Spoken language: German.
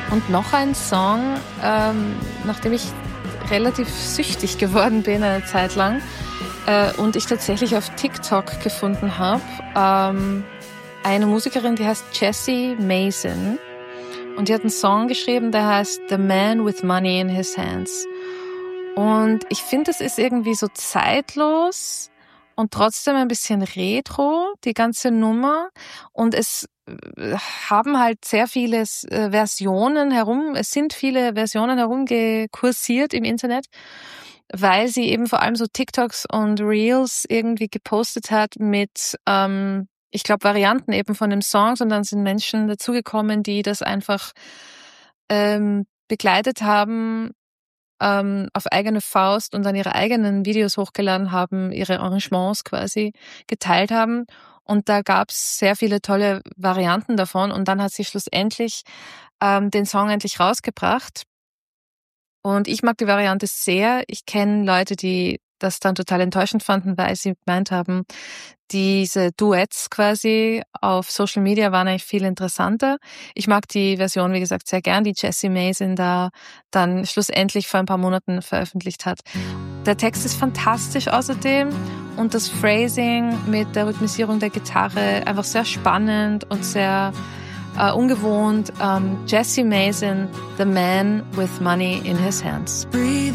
Und noch ein Song, nachdem ich relativ süchtig geworden bin eine Zeit lang und ich tatsächlich auf TikTok gefunden habe, eine Musikerin, die heißt Jessie Mason. Und die hat einen Song geschrieben, der heißt The Man with Money in His Hands. Und ich finde, es ist irgendwie so zeitlos und trotzdem ein bisschen retro, die ganze Nummer. Und es haben halt sehr viele Versionen es sind viele Versionen herumgekursiert im Internet, weil sie eben vor allem so TikToks und Reels irgendwie gepostet hat mit, ich glaube, Varianten eben von dem Song, und dann sind Menschen dazugekommen, die das einfach begleitet haben, auf eigene Faust und dann ihre eigenen Videos hochgeladen haben, ihre Arrangements quasi geteilt haben. Und da gab's sehr viele tolle Varianten davon. Und dann hat sie schlussendlich den Song endlich rausgebracht. Und ich mag die Variante sehr. Ich kenne Leute, die das dann total enttäuschend fanden, weil sie gemeint haben, diese Duets quasi auf Social Media waren eigentlich viel interessanter. Ich mag die Version, wie gesagt, sehr gern, die Jessie Mason da dann schlussendlich vor ein paar Monaten veröffentlicht hat. Der Text ist fantastisch außerdem und das Phrasing mit der Rhythmisierung der Gitarre einfach sehr spannend und sehr ungewohnt. Jessie Mason, The Man with Money in His Hands. Breathe